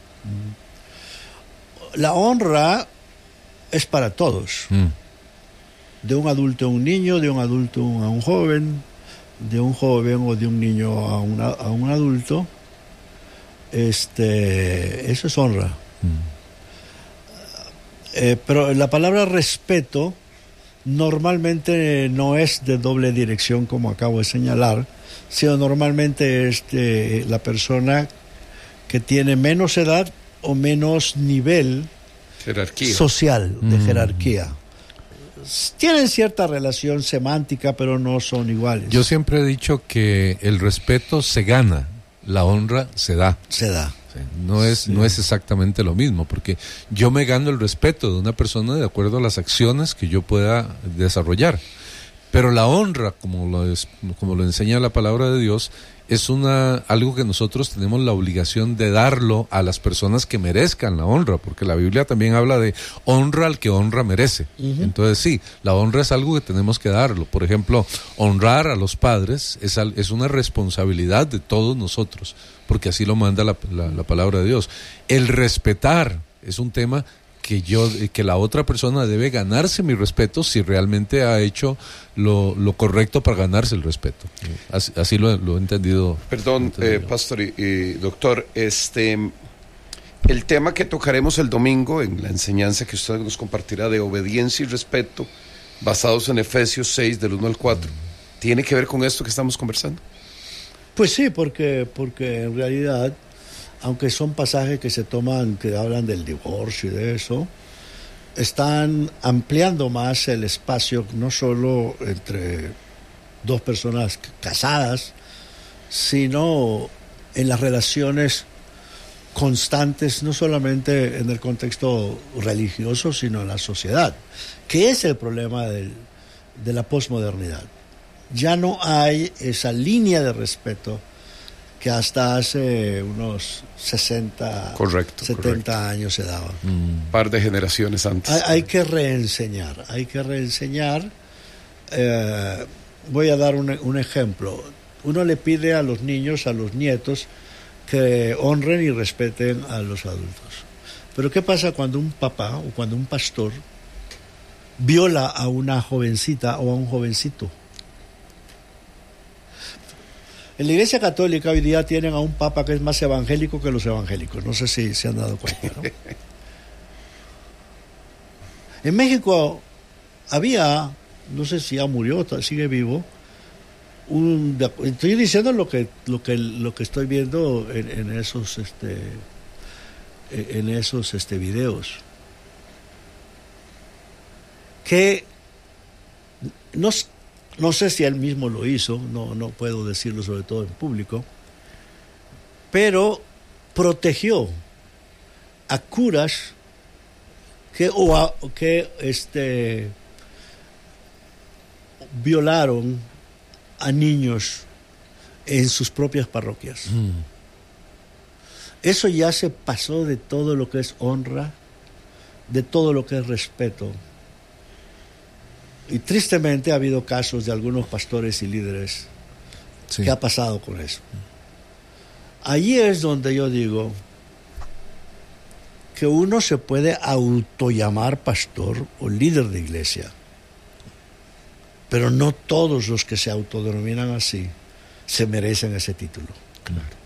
La honra es para todos. De un adulto a un niño, de un adulto a un joven, de un joven o de un niño a un adulto. Eso es honra. Pero la palabra respeto normalmente no es de doble dirección, como acabo de señalar, sino normalmente es de la persona que tiene menos edad o menos nivel social de jerarquía. Tienen cierta relación semántica, pero no son iguales. Yo siempre he dicho que el respeto se gana, la honra se da. Se da. Sí, no es exactamente lo mismo, porque yo me gano el respeto de una persona de acuerdo a las acciones que yo pueda desarrollar. Pero la honra, como lo enseña la palabra de Dios, es algo que nosotros tenemos la obligación de darlo a las personas que merezcan la honra, porque la Biblia también habla de honra al que honra merece. Entonces sí, la honra es algo que tenemos que darlo. Por ejemplo, honrar a los padres es una responsabilidad de todos nosotros, porque así lo manda la palabra de Dios. El respetar es un tema que la otra persona debe ganarse mi respeto si realmente ha hecho lo correcto para ganarse el respeto. Así lo he entendido. Perdón, pastor y doctor, el tema que tocaremos el domingo en la enseñanza que usted nos compartirá de obediencia y respeto, basados en Efesios 6, del 1 al 4, ¿tiene que ver con esto que estamos conversando? Pues sí, porque en realidad, aunque son pasajes que se toman, que hablan del divorcio y de eso, están ampliando más el espacio, no solo entre dos personas casadas, sino en las relaciones constantes, no solamente en el contexto religioso, sino en la sociedad, que es el problema de la posmodernidad. Ya no hay esa línea de respeto que hasta hace unos 70 años se daba. Un par de generaciones antes. Hay que reenseñar. Voy a dar un ejemplo. Uno le pide a los niños, a los nietos, que honren y respeten a los adultos. Pero ¿qué pasa cuando un papá o cuando un pastor viola a una jovencita o a un jovencito? En la Iglesia Católica hoy día tienen a un papa que es más evangélico que los evangélicos. No sé si se han dado cuenta, ¿no? En México había, no sé si ya murió, sigue vivo, estoy diciendo lo que estoy viendo en esos videos, que no sé si él mismo lo hizo, no puedo decirlo, sobre todo en público, pero protegió a curas que violaron a niños en sus propias parroquias. Eso ya se pasó de todo lo que es honra, de todo lo que es respeto. Y tristemente ha habido casos de algunos pastores y líderes que ha pasado con eso. Allí es donde yo digo que uno se puede autollamar pastor o líder de iglesia, pero no todos los que se autodenominan así se merecen ese título. Claro.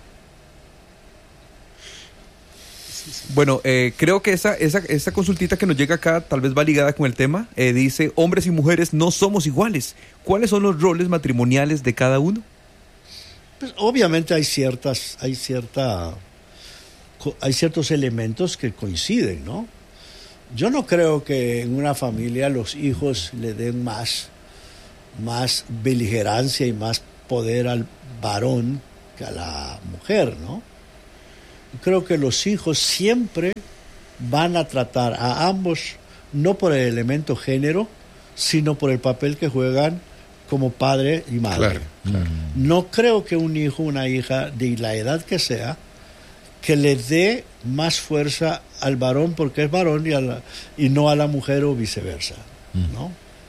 Bueno, creo que esa consultita que nos llega acá tal vez va ligada con el tema. Dice, hombres y mujeres no somos iguales. ¿Cuáles son los roles matrimoniales de cada uno? Pues obviamente hay cierta hay ciertos elementos que coinciden, ¿no? Yo no creo que en una familia los hijos le den más beligerancia y más poder al varón que a la mujer, ¿no? Creo que los hijos siempre van a tratar a ambos, no por el elemento género, sino por el papel que juegan como padre y madre. Claro. No creo que un hijo, una hija, de la edad que sea, que le dé más fuerza al varón porque es varón y no a la mujer o viceversa, ¿no?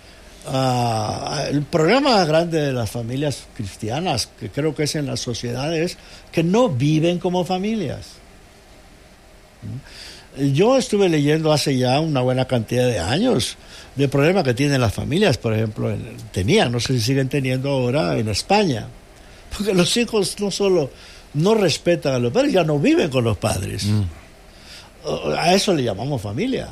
El problema grande de las familias cristianas, que creo que es en las sociedades, que no viven como familias. Yo estuve leyendo hace ya una buena cantidad de años del problema que tienen las familias, por ejemplo, tenían, no sé si siguen teniendo ahora en España, porque los hijos no solo no respetan a los padres, ya no viven con los padres. A eso le llamamos familia.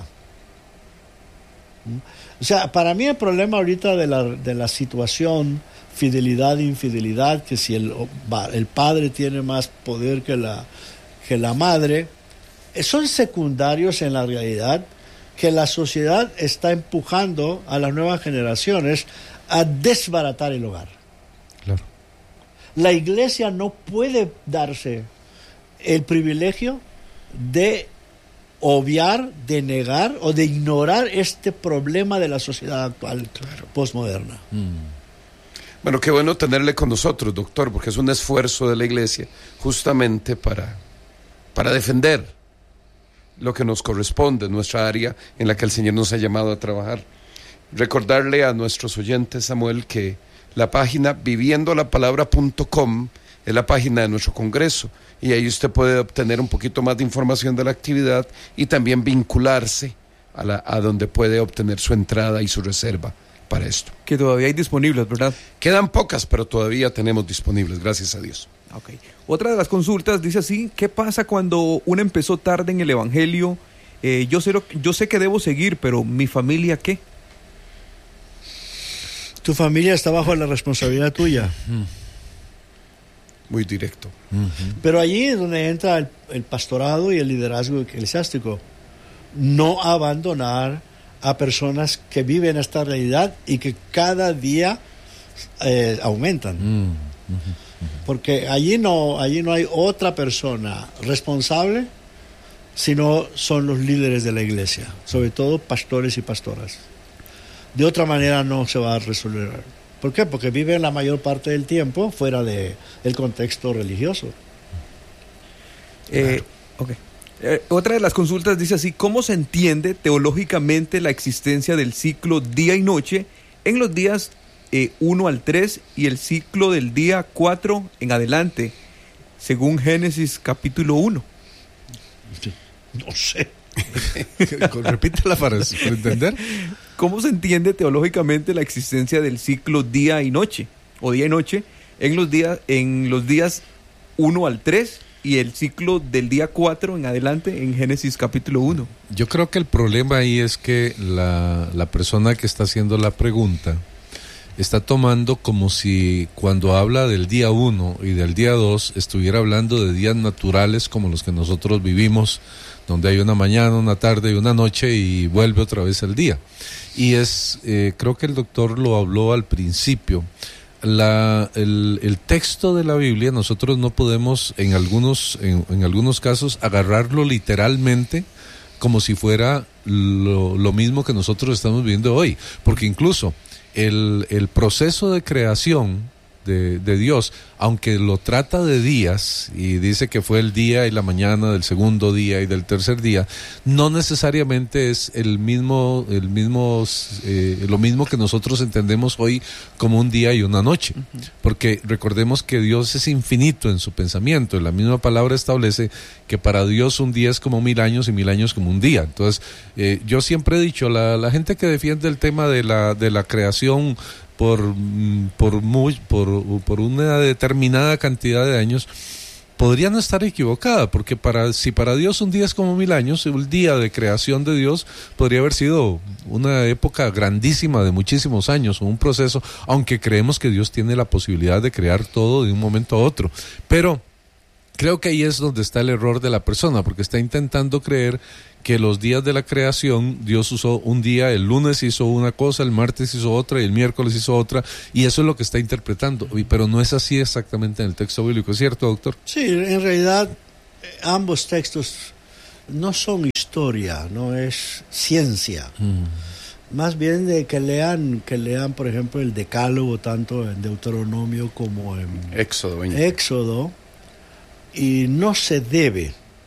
O sea, para mí el problema ahorita de la situación fidelidad e infidelidad, que si el padre tiene más poder que la madre, son secundarios en la realidad, que la sociedad está empujando a las nuevas generaciones a desbaratar el hogar. Claro. La iglesia no puede darse el privilegio de obviar, de negar o de ignorar este problema de la sociedad actual, postmoderna. Bueno, qué bueno tenerle con nosotros, doctor, porque es un esfuerzo de la iglesia justamente para defender lo que nos corresponde, nuestra área en la que el Señor nos ha llamado a trabajar. Recordarle a nuestros oyentes, Samuel, que la página viviendolapalabra.com es la página de nuestro congreso, y ahí usted puede obtener un poquito más de información de la actividad y también vincularse a donde puede obtener su entrada y su reserva para esto. Que todavía hay disponibles, ¿verdad? Quedan pocas, pero todavía tenemos disponibles, gracias a Dios. Okay. Otra de las consultas dice así: ¿qué pasa cuando uno empezó tarde en el evangelio? Yo sé que debo seguir, pero ¿mi familia qué? Tu familia está bajo la responsabilidad tuya. Muy directo. Pero allí es donde entra el pastorado y el liderazgo eclesiástico. No abandonar a personas que viven esta realidad y que cada día aumentan. Porque allí no hay otra persona responsable, sino son los líderes de la iglesia, sobre todo pastores y pastoras. De otra manera no se va a resolver. ¿Por qué? Porque viven la mayor parte del tiempo fuera del contexto religioso. Otra de las consultas dice así: ¿cómo se entiende teológicamente la existencia del ciclo día y noche en los días 1 al 3 y el ciclo del día 4 en adelante, según Génesis capítulo 1? No sé. Repítela para entender. ¿Cómo se entiende teológicamente la existencia del ciclo día y noche, o día y noche, en los días 1 al 3 y el ciclo del día 4 en adelante en Génesis capítulo 1? Yo creo que el problema ahí es que la persona que está haciendo la pregunta está tomando como si cuando habla del día 1 y del día 2 estuviera hablando de días naturales como los que nosotros vivimos, donde hay una mañana, una tarde y una noche y vuelve otra vez el día. Y creo que el doctor lo habló al principio. El texto de la Biblia nosotros no podemos en algunos casos agarrarlo literalmente como si fuera lo mismo que nosotros estamos viviendo hoy, porque incluso el proceso de creación de Dios, aunque lo trata de días y dice que fue el día y la mañana del segundo día y del tercer día, no necesariamente es lo mismo que nosotros entendemos hoy como un día y una noche, porque recordemos que Dios es infinito en su pensamiento, y la misma palabra establece que para Dios un día es como 1000 años y 1000 años como un día. Entonces yo siempre he dicho, la gente que defiende el tema de la creación por una determinada cantidad de años, podría no estar equivocada, porque si para Dios un día es como 1000 años, el día de creación de Dios podría haber sido una época grandísima de muchísimos años, o un proceso, aunque creemos que Dios tiene la posibilidad de crear todo de un momento a otro. Pero Creo que ahí es donde está el error de la persona, porque está intentando creer que los días de la creación, Dios usó un día, el lunes hizo una cosa, el martes hizo otra y el miércoles hizo otra, y eso es lo que está interpretando, pero no es así exactamente en el texto bíblico, ¿es cierto, doctor? Sí, en realidad ambos textos no son historia, no es ciencia. Más bien de que lean, por ejemplo, el Decálogo, tanto en Deuteronomio como en Éxodo 20. Éxodo, y no se debe